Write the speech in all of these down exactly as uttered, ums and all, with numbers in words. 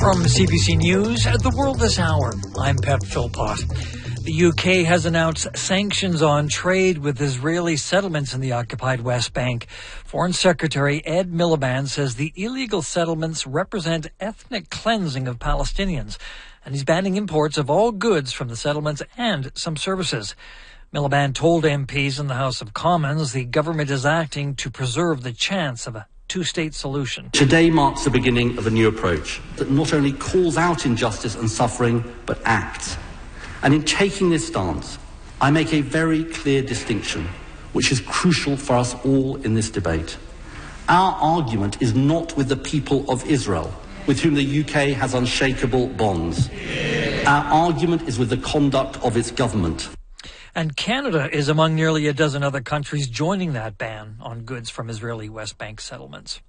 From C B C News at the World This Hour, I'm Pep Philpott. The U K has announced sanctions on trade with Israeli settlements in the occupied West Bank. Foreign Secretary Ed Miliband says the illegal settlements represent ethnic cleansing of Palestinians, and he's banning imports of all goods from the settlements and some services. Miliband told M Ps in the House of Commons the government is acting to preserve the chance of a two-state solution. Today marks the beginning of a new approach that not only calls out injustice and suffering, but acts. And in taking this stance, I make a very clear distinction, which is crucial for us all in this debate. Our argument is not with the people of Israel, with whom the U K has unshakable bonds. Our argument is with the conduct of its government. And Canada is among nearly a dozen other countries joining that ban on goods from Israeli West Bank settlements.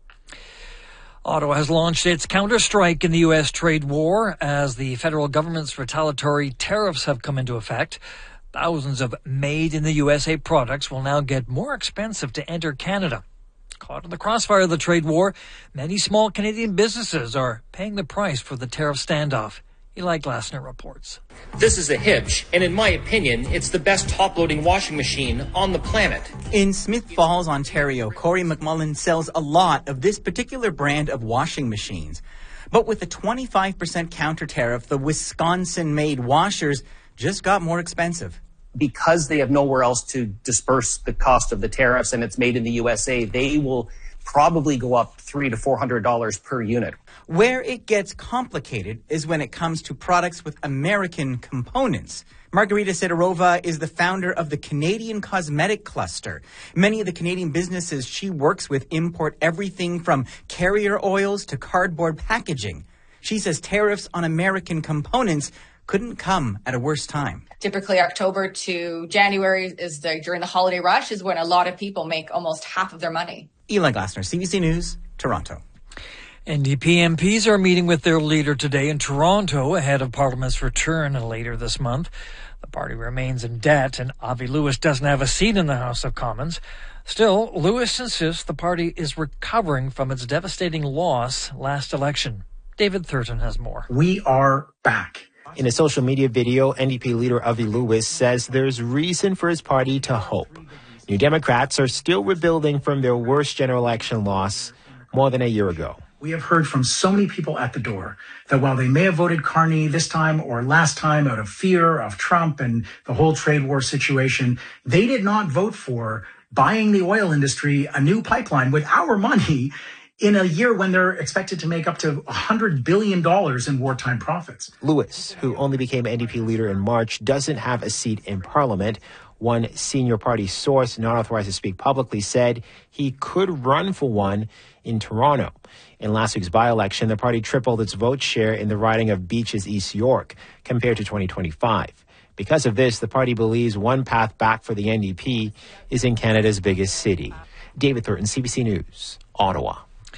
Ottawa has launched its counter-strike in the U S trade war as the federal government's retaliatory tariffs have come into effect. Thousands of made-in-the U S A products will now get more expensive to enter Canada. Caught in the crossfire of the trade war, many small Canadian businesses are paying the price for the tariff standoff. Eli Glasner reports. This is a Hibsch, and in my opinion, it's the best top-loading washing machine on the planet. In Smith Falls, Ontario, Corey McMullen sells a lot of this particular brand of washing machines. But with the twenty-five percent counter tariff, the Wisconsin-made washers just got more expensive. Because they have nowhere else to disperse the cost of the tariffs and it's made in the U S A, they will probably go up three to four hundred dollars per unit. Where it gets complicated is when it comes to products with American components. Margarita Sidorova is the founder of the Canadian Cosmetic Cluster. Many of the Canadian businesses she works with import everything from carrier oils to cardboard packaging. She says tariffs on American components couldn't come at a worse time. Typically, October to January is the, during the holiday rush is when a lot of people make almost half of their money. Eli Glasner, C B C News, Toronto. N D P M Ps are meeting with their leader today in Toronto ahead of Parliament's return later this month. The party remains in debt, and Avi Lewis doesn't have a seat in the House of Commons. Still, Lewis insists the party is recovering from its devastating loss last election. David Thurton has more. We are back. In a social media video, N D P leader Avi Lewis says there's reason for his party to hope. New Democrats are still rebuilding from their worst general election loss more than a year ago. We have heard from so many people at the door that while they may have voted Carney this time or last time out of fear of Trump and the whole trade war situation, they did not vote for buying the oil industry a new pipeline with our money in a year when they're expected to make up to one hundred billion dollars in wartime profits. Lewis, who only became N D P leader in March, doesn't have a seat in Parliament. One senior party source, not authorized to speak publicly, said he could run for one in Toronto. In last week's by-election, the party tripled its vote share in the riding of Beaches East York compared to twenty twenty-five. Because of this, the party believes one path back for the N D P is in Canada's biggest city. David Thurton, C B C News, Ottawa.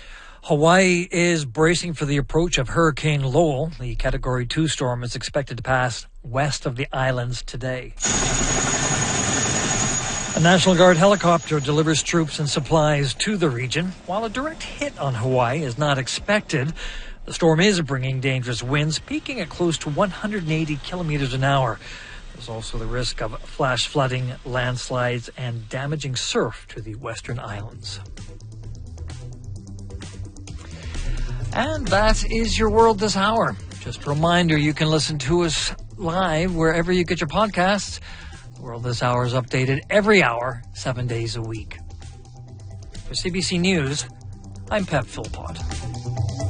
Hawaii is bracing for the approach of Hurricane Lowell. The Category two storm is expected to pass west of the islands today. A National Guard helicopter delivers troops and supplies to the region. While a direct hit on Hawaii is not expected, the storm is bringing dangerous winds, peaking at close to one hundred eighty kilometers an hour. There's also the risk of flash flooding, landslides, and damaging surf to the western islands. And that is your World This Hour. Just a reminder, you can listen to us live wherever you get your podcasts. The World This Hour is updated every hour, seven days a week. For C B C News, I'm Pep Philpott.